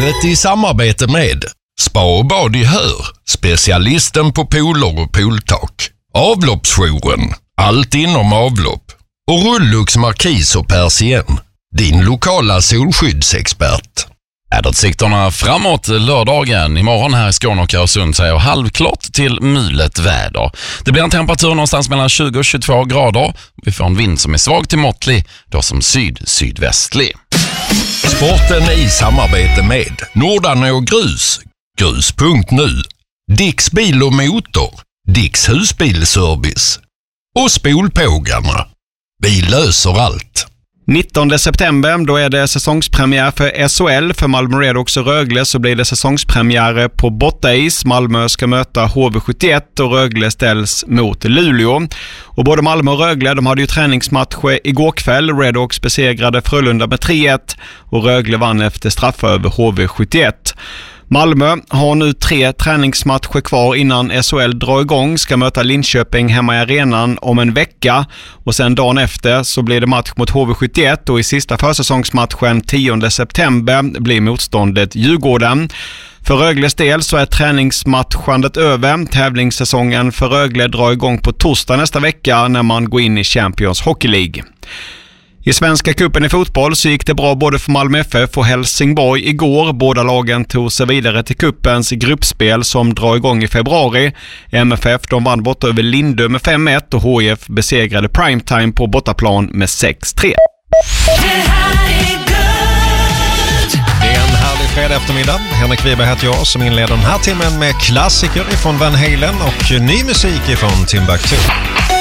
Sporten i samarbete med Spa och bad i Hör, specialisten på pooler och pooltak. Avloppsjouren, allt inom avlopp. Och Rullux Markis och Persien, din lokala solskyddsexpert. Väderutsikterna framåt lördagen. Imorgon här i Skåne och Öresund säger halvklart till mulet väder. Det blir en temperatur någonstans mellan 20 och 22 grader. Vi får en vind som är svag till måttlig, då som sydvästlig. Sporten i samarbete med Nordanå Grus, grus.nu, Dicks bil och motor, Dicks husbilservice och Spolpågarna. Vi löser allt. 19 september, då är det säsongspremiär för SHL. För Malmö Redhawks och Rögle så blir det säsongspremiär på bortais. Malmö ska möta HV71 och Rögle ställs mot Luleå. Och både Malmö och Rögle, de hade ju träningsmatcher igår kväll. Redhawks besegrade Frölunda med 3-1 och Rögle vann efter straffar över HV71. Malmö har nu 3 träningsmatcher kvar innan SHL drar igång. Ska möta Linköping hemma i arenan om en vecka. Och sen dagen efter så blir det match mot HV71. Och i sista försäsongsmatchen 10 september blir motståndet Djurgården. För Rögles del så är träningsmatchandet över. Tävlingssäsongen för Rögle drar igång på torsdag nästa vecka när man går in i Champions Hockey League. I Svenska cupen i fotboll så gick det bra både för Malmö FF och Helsingborg igår. Båda lagen tog sig vidare till cupens gruppspel som drar igång i februari. MFF de vann bort över Lindö med 5-1 och HIF besegrade Primetime på bortaplan med 6-3. Det är en härlig fredag eftermiddag. Henrik Wiberg heter jag som inleder den här timmen med klassiker ifrån Van Halen och ny musik ifrån Timbuktu.